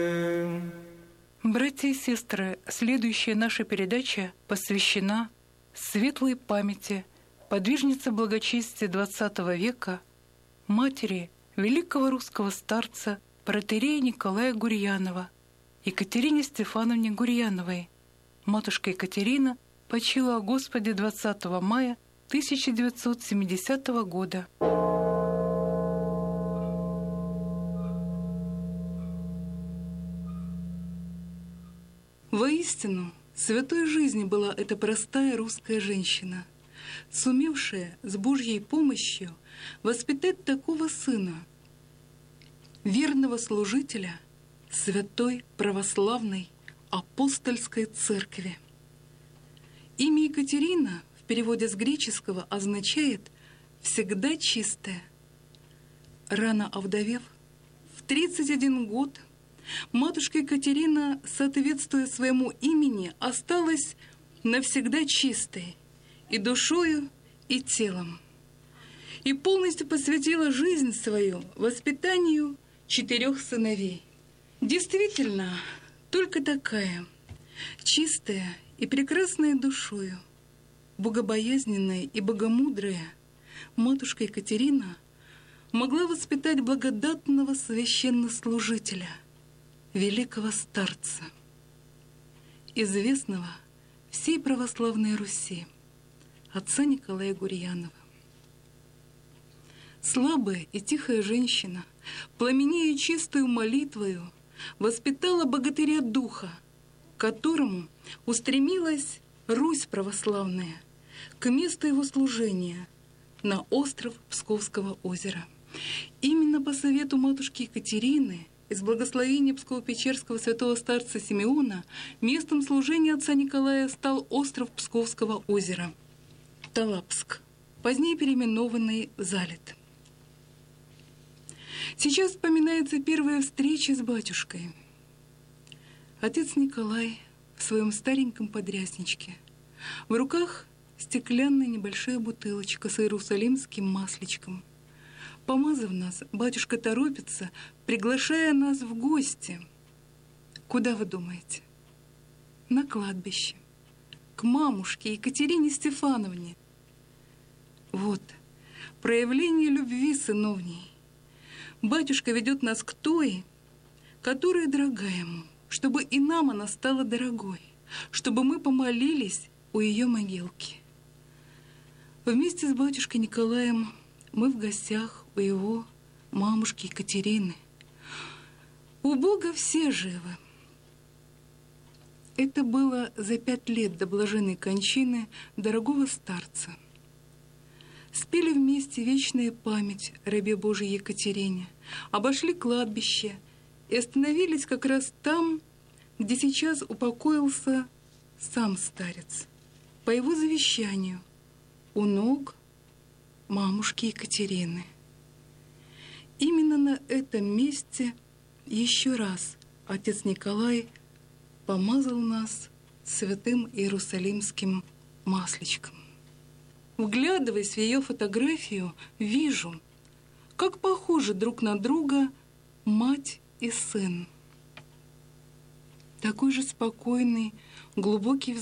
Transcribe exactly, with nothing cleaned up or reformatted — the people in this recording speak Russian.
Братья и сестры, следующая наша передача посвящена светлой памяти подвижницы благочестия двадцатого века, матери великого русского старца протоиерея Николая Гурьянова, Екатерине Стефановне Гурьяновой. Матушка Екатерина почила о Господе двадцатого мая тысяча девятьсот семидесятого года. Воистину, святой жизни была эта простая русская женщина, сумевшая с Божьей помощью воспитать такого сына, верного служителя святой православной апостольской церкви. Имя Екатерина в переводе с греческого означает «всегда чистая». Рано овдовев, в тридцать один год матушка Екатерина, соответствуя своему имени, осталась навсегда чистой и душою, и телом, и полностью посвятила жизнь свою воспитанию четырех сыновей. Действительно, только такая чистая и прекрасная душою, богобоязненная и богомудрая матушка Екатерина могла воспитать благодатного священнослужителя, великого старца, известного всей православной Руси, отца Николая Гурьянова. Слабая и тихая женщина, пламенея чистою молитвою, воспитала богатыря духа, к которому устремилась Русь православная, к месту его служения на остров Псковского озера. Именно по совету матушки Екатерины из благословения Псково-Печерского святого старца Симеона местом служения отца Николая стал остров Псковского озера, Талапск, позднее переименованный Залет. Сейчас вспоминается первая встреча с батюшкой. Отец Николай в своем стареньком подрясничке, в руках стеклянная небольшая бутылочка с иерусалимским масличком. Помазав нас, батюшка торопится, приглашая нас в гости. Куда вы думаете? На кладбище, к мамушке Екатерине Стефановне. Вот, проявление любви сыновней. Батюшка ведет нас к той, которая дорога ему, чтобы и нам она стала дорогой, чтобы мы помолились у ее могилки. Вместе с батюшкой Николаем мы в гостях у его мамушки Екатерины. У Бога все живы. Это было за пять лет до блаженной кончины дорогого старца. Спели вместе вечная память рабе Божией Екатерине, обошли кладбище и остановились как раз там, где сейчас упокоился сам старец, по его завещанию, у ног мамушки Екатерины. Именно на этом месте еще раз отец Николай помазал нас святым иерусалимским масличком. Вглядываясь в ее фотографию, вижу, как похожи друг на друга мать и сын. Такой же спокойный, глубокий взгляд.